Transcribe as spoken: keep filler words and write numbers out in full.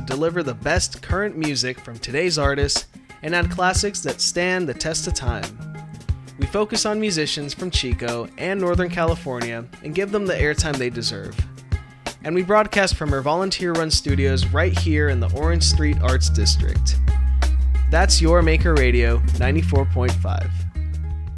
deliver the best current music from today's artists and add classics that stand the test of time. We focus on musicians from Chico and Northern California and give them the airtime they deserve. And we broadcast from our volunteer-run studios right here in the Orange Street Arts District. That's your Maker Radio ninety-four point five.